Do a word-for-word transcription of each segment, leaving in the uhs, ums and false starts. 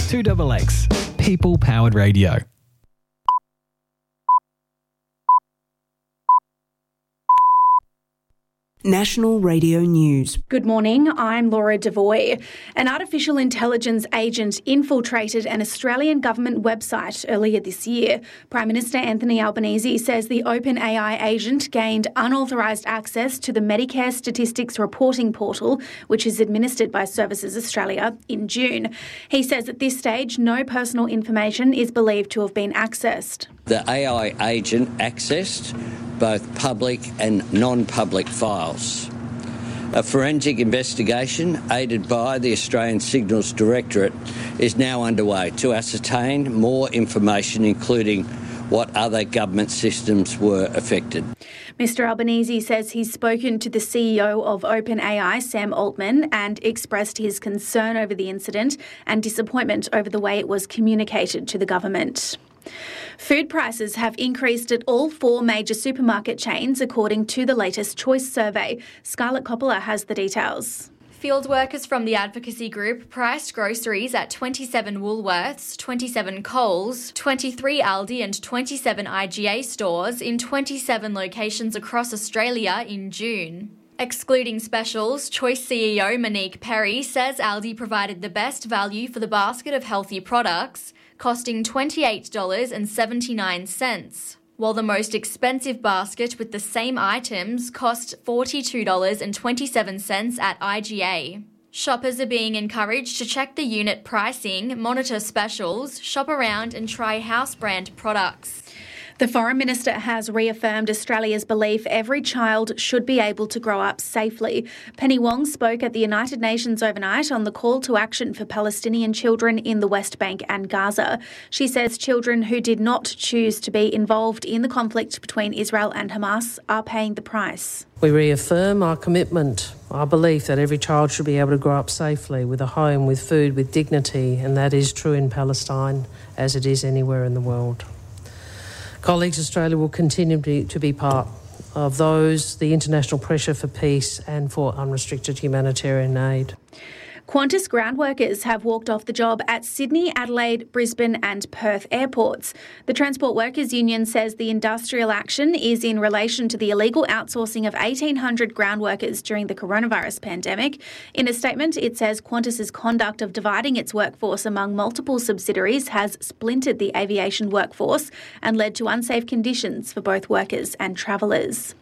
two X X, People Powered Radio. National Radio News. Good morning, I'm Laura Devoy. An artificial intelligence agent infiltrated an Australian government website earlier this year. Prime Minister Anthony Albanese says the OpenAI agent gained unauthorised access to the Medicare Statistics Reporting Portal, which is administered by Services Australia, in June. He says at this stage, no personal information is believed to have been accessed. The A I agent accessed both public and non-public files. A forensic investigation, aided by the Australian Signals Directorate, is now underway to ascertain more information, including what other government systems were affected. Mister Albanese says he's spoken to the C E O of OpenAI, Sam Altman, and expressed his concern over the incident and disappointment over the way it was communicated to the government. Food prices have increased at all four major supermarket chains, according to the latest Choice survey. Scarlett Coppola has the details. Field workers from the advocacy group priced groceries at twenty-seven Woolworths, twenty-seven Coles, twenty-three Aldi and twenty-seven I G A stores in twenty-seven locations across Australia in June. Excluding specials, Choice C E O Monique Perry says Aldi provided the best value for the basket of healthy products, costing twenty-eight dollars and seventy-nine cents, while the most expensive basket with the same items cost forty-two dollars and twenty-seven cents at I G A. Shoppers are being encouraged to check the unit pricing, monitor specials, shop around and try house brand products. The Foreign Minister has reaffirmed Australia's belief every child should be able to grow up safely. Penny Wong spoke at the United Nations overnight on the call to action for Palestinian children in the West Bank and Gaza. She says children who did not choose to be involved in the conflict between Israel and Hamas are paying the price. We reaffirm our commitment, our belief that every child should be able to grow up safely, with a home, with food, with dignity, and that is true in Palestine as it is anywhere in the world. Colleagues, Australia will continue to be, to be part of those, the international pressure for peace and for unrestricted humanitarian aid. Qantas ground workers have walked off the job at Sydney, Adelaide, Brisbane and Perth airports. The Transport Workers Union says the industrial action is in relation to the illegal outsourcing of eighteen hundred ground workers during the coronavirus pandemic. In a statement, it says Qantas's conduct of dividing its workforce among multiple subsidiaries has splintered the aviation workforce and led to unsafe conditions for both workers and travellers.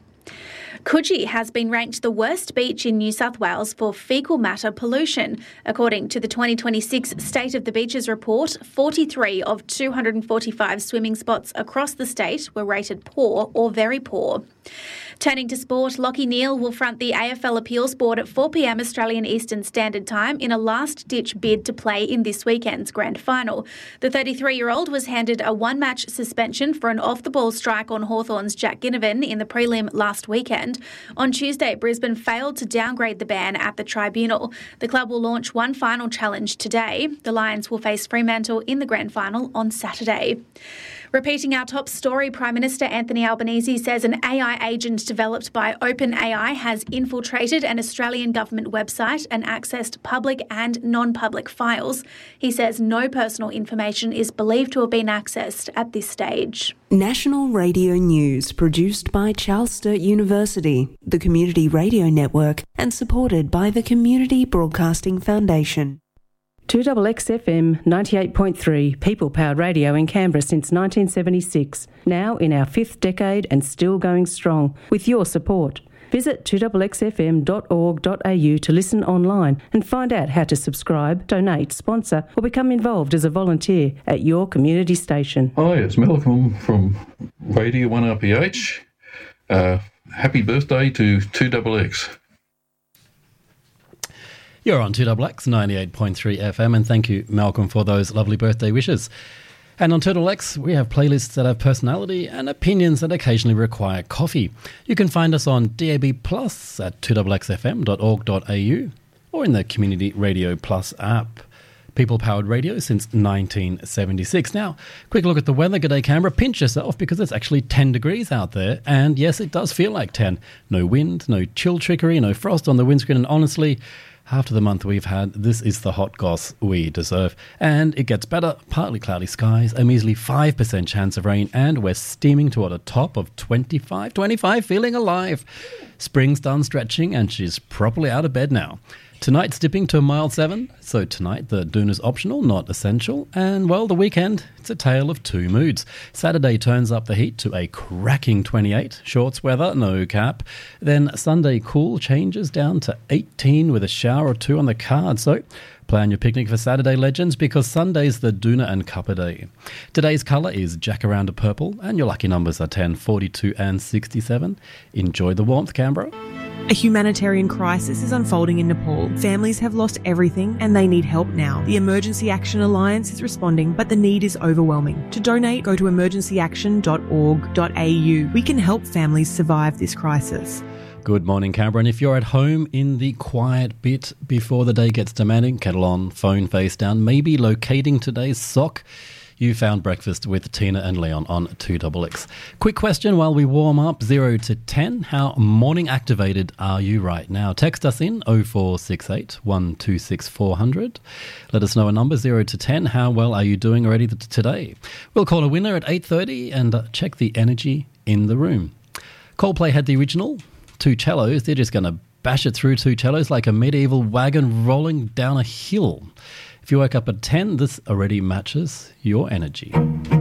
Coogee has been ranked the worst beach in New South Wales for faecal matter pollution. According to the twenty twenty-six State of the Beaches report, forty-three of two hundred forty-five swimming spots across the state were rated poor or very poor. Turning to sport, Lachie Neale will front the A F L Appeals Board at four p.m. Australian Eastern Standard Time in a last-ditch bid to play in this weekend's grand final. The thirty-three-year-old was handed a one-match suspension for an off-the-ball strike on Hawthorn's Jack Ginnivan in the prelim last weekend. On Tuesday, Brisbane failed to downgrade the ban at the tribunal. The club will launch one final challenge today. The Lions will face Fremantle in the grand final on Saturday. Repeating our top story, Prime Minister Anthony Albanese says an A I agent developed by OpenAI has infiltrated an Australian government website and accessed public and non-public files. He says no personal information is believed to have been accessed at this stage. National Radio News, produced by Charles Sturt University, the Community Radio Network, and supported by the Community Broadcasting Foundation. two X X F M ninety-eight point three, People Powered Radio in Canberra since nineteen seventy-six. Now in our fifth decade and still going strong, with your support. Visit two X X F M dot org dot a u to listen online and find out how to subscribe, donate, sponsor or become involved as a volunteer at your community station. Hi, it's Malcolm from Radio one R P H. Uh, happy birthday to two X X. You're on two X X ninety-eight point three F M, and thank you, Malcolm, for those lovely birthday wishes. And on two X X, we have playlists that have personality and opinions that occasionally require coffee. You can find us on D A B Plus at two X X F M dot org dot a u or in the Community Radio Plus app. People Powered Radio since nineteen seventy-six. Now, quick look at the weather. G'day Canberra. Pinch yourself because it's actually ten degrees out there. And yes, it does feel like ten. No wind, no chill trickery, no frost on the windscreen. And honestly, After the month we've had, this is the hot goss we deserve. And it gets better. Partly cloudy skies, a measly five percent chance of rain, and we're steaming toward a top of twenty-five, twenty-five, feeling alive. Spring's done stretching and she's properly out of bed now. Tonight's dipping to a mild seven, so tonight the Doona's optional, not essential. And, well, the weekend, it's a tale of two moods. Saturday turns up the heat to a cracking twenty-eight, shorts weather, no cap. Then Sunday cool changes down to eighteen with a shower or two on the card. So plan your picnic for Saturday, legends, because Sunday's the Doona and Cuppa day. Today's colour is Jacaranda purple, and your lucky numbers are ten, forty-two and sixty-seven. Enjoy the warmth, Canberra. A humanitarian crisis is unfolding in Nepal. Families have lost everything and they need help now. The Emergency Action Alliance is responding, but the need is overwhelming. To donate, go to emergency action dot org dot a u. We can help families survive this crisis. Good morning, Canberra. And if you're at home in the quiet bit before the day gets demanding, kettle on, phone face down, maybe locating today's sock, you found Breakfast with Tina and Leon on two X X. Quick question while we warm up, zero to ten. How morning activated are you right now? Text us in oh four six eight, one two six, four hundred. Let us know a number, zero to ten. How well are you doing already th- today? We'll call a winner at eight thirty and uh, check the energy in the room. Coldplay had the original, two cellos. They're just going to bash it through two cellos like a medieval wagon rolling down a hill. If you woke up at ten, this already matches your energy.